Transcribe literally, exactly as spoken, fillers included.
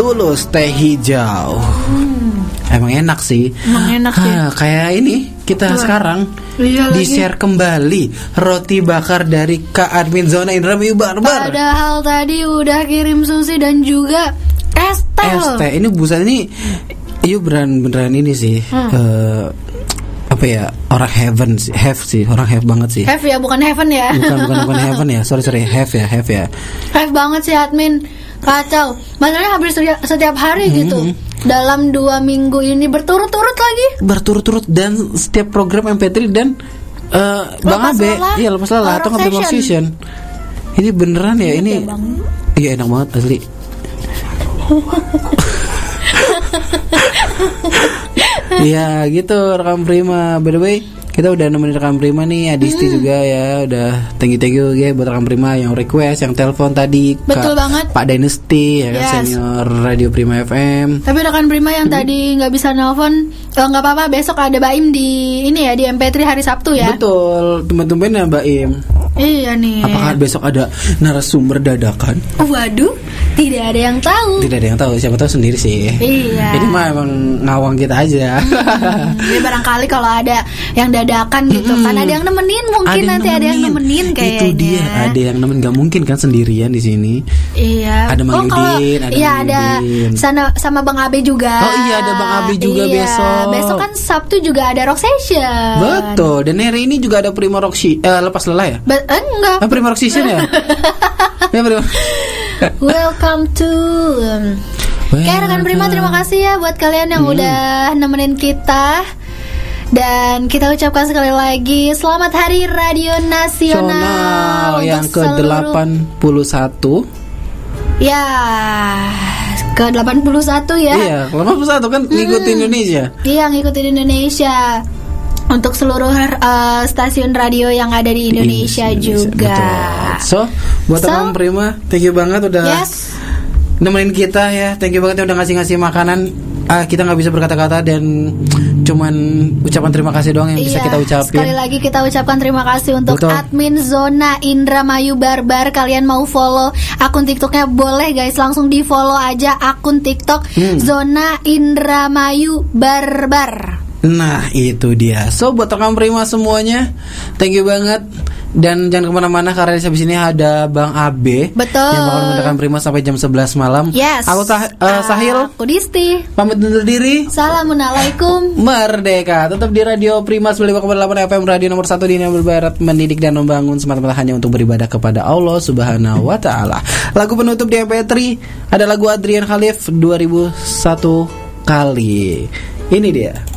Tulus teh hijau. Hmm. Emang enak sih. Emang enak sih. Ha, kayak ini kita Wah. sekarang iya di share kembali roti bakar dari Kak Admin Zona Indramayu Barbar. Padahal tadi udah kirim sushi dan juga es teh. Es teh ini buset ini, yuk beneran beneran ini sih. Hmm. Uh, apa ya, orang heaven sih, have sih, orang have banget sih. Have ya, bukan heaven ya. Bukan bukan bukan heaven ya, sorry sorry have ya, have ya. Have banget sih Admin, kacau. Masalahnya hampir setiap, setiap hari mm-hmm. gitu. Dalam dua minggu ini berturut-turut lagi. Berturut-turut dan setiap program M P tiga dan uh, Bang Abe, iya lepas lelah atau ngambil session. Ini beneran ya, ini. Iya enak banget asli. Iya gitu rekam prima. By the way, kita udah nemenin rekam prima nih, Adisti hmm. juga ya. Udah thank you thank you ya buat rekam prima yang request, yang telepon tadi. Betul banget. Pak Dynasty ya kan, yes. Senior Radio Prima F M. Tapi rekan prima yang hmm. tadi nggak bisa nelfon, oh, nggak apa-apa, besok ada Baim di ini ya, di M P tiga hari Sabtu ya. Betul, tumben-tumben ya Baim. Iya nih. Apakah besok ada narasumber dadakan? Waduh, tidak ada yang tahu. Tidak ada yang tahu, siapa tahu sendiri sih. Iya. Ini mah emang ngawang kita aja. Hmm, jadi barangkali kalau ada yang dadakan gitu hmm. kan, ada yang nemenin mungkin, ada nanti nemenin. Ada yang nemenin kayaknya. Itu dia, ada yang nemenin, nggak mungkin kan sendirian di sini. Iya. Ada Mang oh, Yudin, ada iya ada sana sama Bang Abe juga. Oh iya ada Bang Abe juga iya. besok. Besok kan Sabtu juga ada rock session. Betul. Dan hari ini juga ada Prima Rock si- uh, lepas lelah ya. Be- enggak. Ah, Prima Rock Session ya. Ya Prima. Welcome to um, Kayak rekan Prima, terima kasih ya buat kalian yang hmm. udah nemenin kita. Dan kita ucapkan sekali lagi selamat Hari Radio Nasional yang ke delapan puluh satu. Ya, ke delapan puluh satu ya. Iya, delapan puluh satu kan ngikutin hmm. Indonesia. Iya, ngikutin Indonesia. Untuk seluruh uh, stasiun radio yang ada di Indonesia, di Indonesia juga. Betul. So, buat so, teman Prima, thank you banget udah yes. nemenin kita ya. Thank you banget ya udah ngasih-ngasih makanan. Uh, kita nggak bisa berkata-kata dan cuman ucapan terima kasih doang yang iya, bisa kita ucapin. Sekali lagi kita ucapkan terima kasih untuk Betul. Admin Zona Indramayu Barbar. Kalian mau follow akun TikToknya boleh guys, langsung di follow aja akun TikTok hmm. Zona Indramayu Barbar. Nah itu dia. So buat rekan Prima semuanya, thank you banget. Dan jangan kemana-mana karena di habis ini ada Bang Abe. Betul. Yang bakal menekan Prima sampai jam sebelas malam. Yes. Aku sah- uh, Sahil. Aku Disti. Pamit undur diri. Assalamualaikum. Merdeka. Tetap di Radio Prima sembilan puluh lima koma delapan F M, radio nomor satu di Indonesia Barat, mendidik dan membangun semata-mata hanya untuk beribadah kepada Allah Subhanahu wa taala. Lagu penutup di M P tiga ada lagu Adrian Khalif dua ribu satu kali. Ini dia.